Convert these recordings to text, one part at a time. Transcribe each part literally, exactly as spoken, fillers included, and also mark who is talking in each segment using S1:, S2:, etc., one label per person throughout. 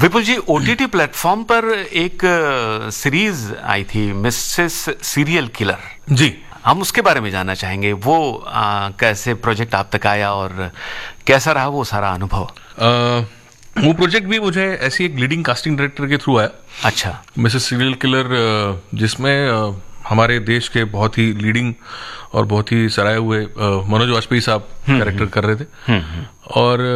S1: विपुल जी, OTT platform पर एक series आई थी, मिसेस सीरियल किलर
S2: जी,
S1: हम उसके बारे में जानना चाहेंगे। वो आ, कैसे प्रोजेक्ट आप तक आया और कैसा रहा वो सारा अनुभव?
S2: आ, वो प्रोजेक्ट भी मुझे ऐसी एक लीडिंग कास्टिंग डायरेक्टर के थ्रू आया।
S1: अच्छा।
S2: मिसेस सीरियल किलर, जिसमें हमारे देश के बहुत ही लीडिंग और बहुत ही सराहे हुए मनोज वाजपेयी साहब कैरेक्टर कर रहे थे, और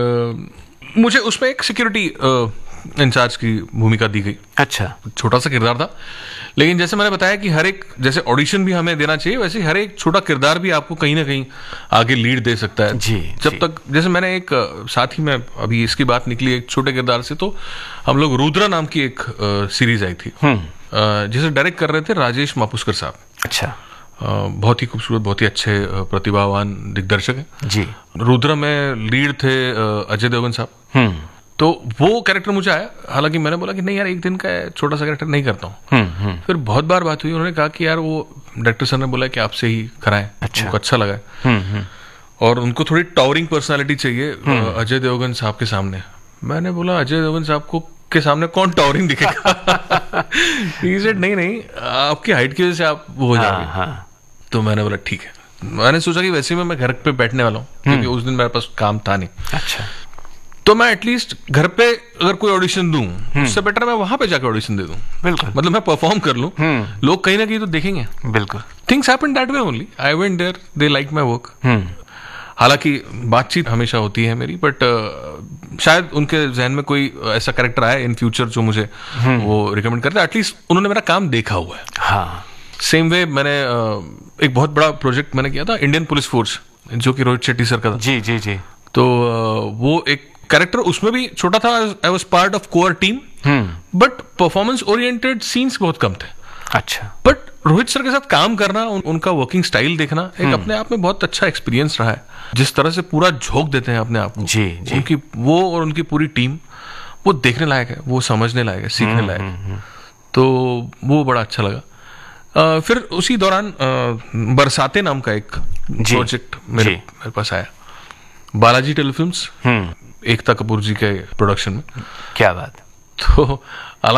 S2: मुझे उसमें एक सिक्योरिटी इंचार्ज की भूमिका दी गई।
S1: अच्छा।
S2: छोटा सा किरदार था, लेकिन जैसे मैंने बताया कि हर एक, जैसे ऑडिशन भी हमें देना चाहिए, वैसे हर एक छोटा किरदार भी आपको कहीं ना कहीं आगे लीड दे सकता है।
S1: जी,
S2: जब
S1: जी।
S2: तक, जैसे मैंने एक साथ ही में अभी इसकी बात निकली एक छोटे किरदार से, तो हम लोग रुद्रा नाम की एक सीरीज आई थी, जिसे डायरेक्ट कर रहे थे राजेश मापुस्कर साहब।
S1: अच्छा।
S2: बहुत ही खूबसूरत, बहुत ही अच्छे प्रतिभावान दिग्दर्शक है
S1: जी।
S2: रुद्रा में लीड थे अजय देवगन साहब। तो वो कैरेक्टर मुझे आया, हालांकि मैंने बोला कि नहीं यार, एक दिन का छोटा सा कैरेक्टर नहीं करता हूँ। फिर बहुत बार बात हुई, उन्होंने कहा कि यार वो डायरेक्टर सर ने बोला कि आपसे ही कराएं।
S1: अच्छा।
S2: उनको अच्छा लगा है और उनको थोड़ी टावरिंग पर्सनालिटी चाहिए अजय देवगन साहब के सामने। मैंने बोला अजय देवगन साहब को के सामने कौन टावरिंग दिखेगा? He said, नहीं नहीं, आपकी हाइट की वजह से आप वो हो जाएंगे। तो मैंने बोला ठीक है। मैंने सोचा कि वैसे में मैं घर पे बैठने वाला हूँ, क्योंकि उस दिन मेरे पास काम था नहीं।
S1: अच्छा।
S2: तो मैं एटलीस्ट घर पे अगर कोई ऑडिशन दूं, उससे बेटर मैं वहां पे जाकर ऑडिशन दे दूं।
S1: बिल्कुल।
S2: मतलब मैं परफॉर्म कर लूं, लोग कहीं ना कहीं तो देखेंगे।
S1: बिल्कुल।
S2: Things happen that way only. I went there, they like my work. हालांकि बातचीत हमेशा होती है मेरी, बट uh, शायद उनके जहन में कोई ऐसा कैरेक्टर आया इन फ्यूचर जो मुझे वो रिकमेंड करता है। एटलीस्ट उन्होंने मेरा काम देखा हुआ है।
S1: हाँ।
S2: सेम वे मैंने uh, एक बहुत बड़ा प्रोजेक्ट मैंने किया था, इंडियन पुलिस फोर्स, जो कि रोहित शेट्टी सर का था।
S1: जी जी जी।
S2: तो uh, वो एक कैरेक्टर उसमें भी छोटा था। I was part of core team, but performance oriented scenes बहुत कम थे।
S1: अच्छा।
S2: बट रोहित सर के साथ काम करना, उन, उनका वर्किंग स्टाइल देखना एक अपने आप में बहुत अच्छा एक्सपीरियंस रहा है। जिस तरह से पूरा झोंक देते हैं अपने आप को,
S1: जी, जी।
S2: उनकी वो और उनकी पूरी टीम, वो देखने लायक है, वो समझने लायक है, सीखने लायक है। तो वो बड़ा अच्छा लगा। uh, फिर उसी दौरान uh, बरसाते नाम का एक प्रोजेक्ट मेरे, मेरे पास आया, बालाजी टेलीफिल्म्स, एकता कपूर जी के प्रोडक्शन में।
S1: क्या बात।
S2: तो